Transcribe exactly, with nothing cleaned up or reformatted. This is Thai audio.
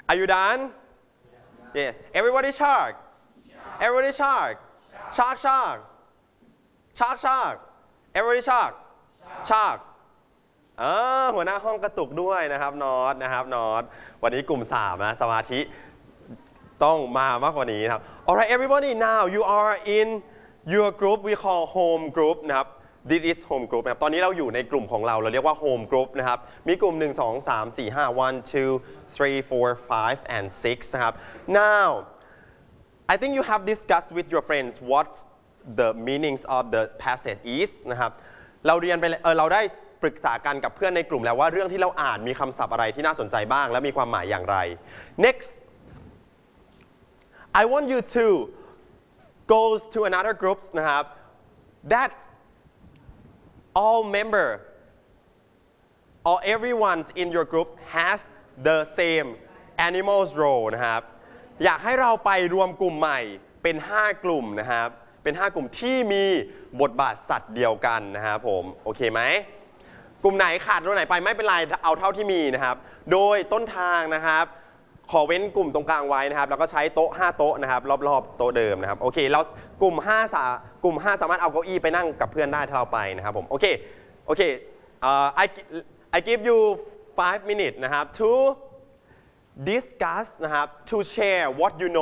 Are you done? Yes. Everybody shark. Everybody shark. Shark shark. Shark shark. Everybody shark. Shark. เออหัวหน้าห้องกระตุกด้วยนะครับนอตนะครับนอตวันนี้กลุ่มสามนะสมาธิต้องมามากกว่านี้ครับ Alright everybody now you are in your group we call home group นะครับ This is home group นะครับตอนนี้เราอยู่ในกลุ่มของเราเราเรียกว่า home group นะครับมีกลุ่มหนึ่ง สอง สาม สี่ ห้า one two three four five and six นะครับ Now I think you have discussed with your friends what the meanings of the passage is นะครับเราเรียนไปเออเราได้ปรึกษากันกับเพื่อนในกลุ่มแล้วว่าเรื่องที่เราอ่านมีคำศัพท์อะไรที่น่าสนใจบ้างและมีความหมายอย่างไร Next I want you to go to another groups นะครับ that all member or everyone in your group has the same animals role นะครับอยากให้เราไปรวมกลุ่มใหม่เป็นห้ากลุ่มนะครับเป็นห้ากลุ่มที่มีบทบาทสัตว์เดียวกันนะครับผมโอเคไหมกลุ่มไหนขาดตัวไหนไปไม่เป็นไรเอาเท่าที่มีนะครับโดยต้นทางนะครับขอเว้นกลุ่มตรงกลางไว้นะครับแล้วก็ใช้โต๊ะห้าโต๊ะนะครับรอบๆโต๊ะเดิมนะครับโอเคเรากลุ่มห้าสากลุ่มห้าสามารถเอาเก้าอี้ไปนั่งกับเพื่อนได้ถ้าเราไปนะครับผมโอเคโอเค uh, I I give you five minutes นะครับ to discuss นะครับ to share what you know